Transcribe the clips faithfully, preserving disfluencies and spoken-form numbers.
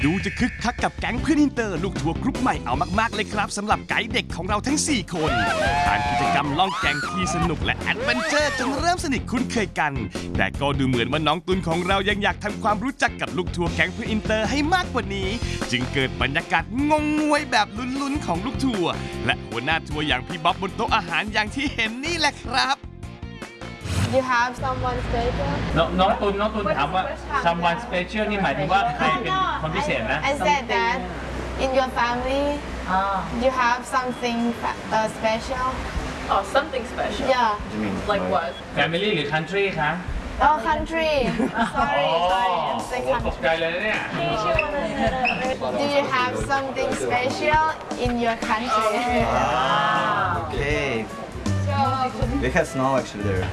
ดูจะคึกคักกับแก๊งเพื่อนอินเตอร์ลูกทัวร์กรุ๊ปใหม่เอามากๆเลยครับสำหรับไกด์เด็กของเราทั้งสี่คนผ่านกิจกรรมล่องแก่งที่สนุกและแอดเวนเจอร์จนเริ่มสนิทคุ้นเคยกันแต่ก็ดูเหมือนว่าน้องตุลของเรายังอยากทำความรู้จักกับลูกทัวร์แก๊งเพื่อนอินเตอร์ให้มากกว่านี้จึงเกิดบรรยากาศงงงวยแบบลุ้นๆของลูกทัวร์และหัวหน้าทัวร์อย่างพี่บ๊อบบนโต๊ะอาหารอย่างที่เห็นนี่แหละครับ You have someone special? น้องน้องตุลน้องตุลถามว่า someone special นี่หมายถึงว่าใครเป็นคนพิเศษนะ I said that in your family you have something uh, special. Oh, something special. Yeah. Like what? family หรือ country คะ Oh, country. Sorry, sorry. I'm saying ตกใจ country. เลยเนี่ย Do you have something special in your country? Okay. We have snow actually there.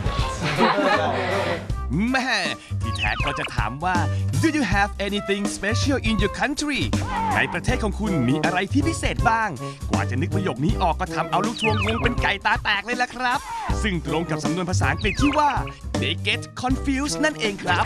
แม่ที่แท้ก็จะถามว่า Do you have anything special in your country ในประเทศของคุณมีอะไรที่พิเศษบ้าง กว่าจะนึกประโยคนี้ออกก็ทำเอาลูกทัวร์งงเป็นไก่ตาแตกเลยล่ะครับ ซึ่งตรงกับสำนวนภาษาอังกฤษที่ว่า they get confused นั่นเองครับ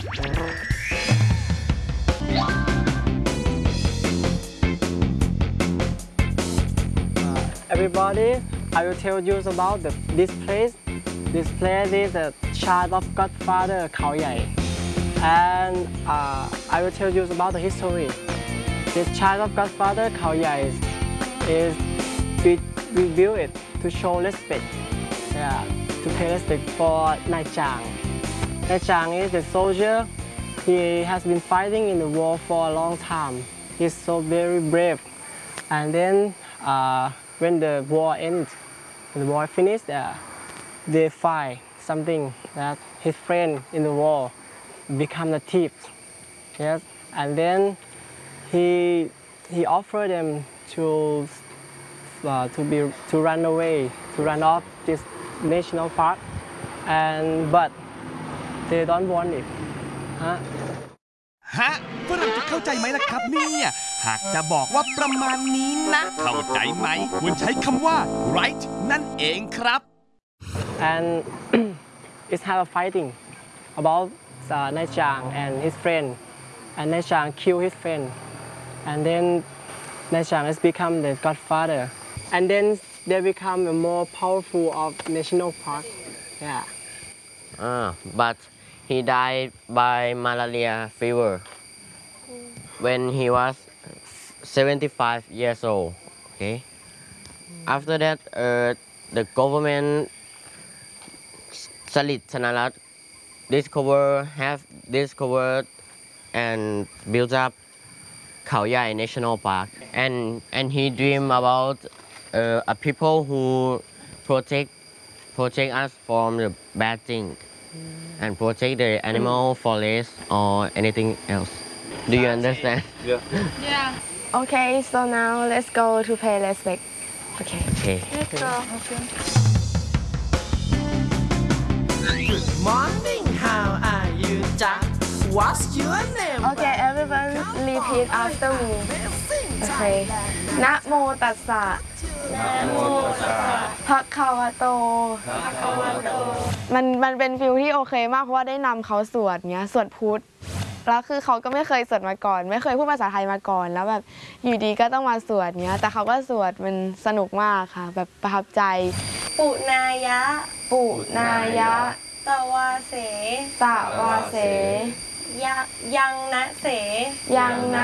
Everybody, I will tell you about the, this place. This place is the child of Godfather Khao Yai, and uh, I will tell you about the history. This child of Godfather Khao Yai is, is we, we built it to show respect, yeah, to pay respect for Nai Chang. Nai Chang is the soldier. He has been fighting in the war for a long time. He's so very brave, and then. Uh, When the war ends, when the war finished, uh, they find something that his friend in the war become the thief. Yes, and then he he offered them to uh, to be to run away, to run off this national park, and but they don't want it. Huh? ฮะฝรั่งจะเข้าใจไหมล่ะครับเนี่ยหากจะบอกว่าประมาณนี้นะเข้าใจไหมควรใช้คำว่า right นั่นเองครับ And it's have a fighting about uh, Nai Chang and his friend, and Nai Chang kill his friend, and then Nai Chang has become the godfather, and then they become a more powerful of national park. Yeah. Ah, but he died by malaria fever when he was seventy-five years old. Okay. After that, uh, the government Salit Chanarat discover have discovered and built up Khao Yai National Park, and and he dream about uh, a people who protect protect us from the bad thing. And protect the animal, forest, or anything else. Do you understand? Yeah. Yeah. Okay, so now let's go to pay respect. Okay. Okay. Let's go. Good morning, how are you, Jack? What's your name? Okay, everyone repeat after me. Okay. นะโมตัสสะภะคะวะโตมันมันเป็นฟิลที่โอเคมากเพราะว่าได้นำเขาสวดเงี้ยสวดพุทธแล้วคือเขาก็ไม่เคยสวดมาก่อนไม่เคยพูดภาษาไทยมาก่อนแล้วแบบอยู่ดีก็ต้องมาสวดเงี้ยแต่เขาก็สวดมันสนุกมากค่ะแบบประทับใจปุนายะปุนายะตวาเสตวาเสยะยังนะเสยังนะ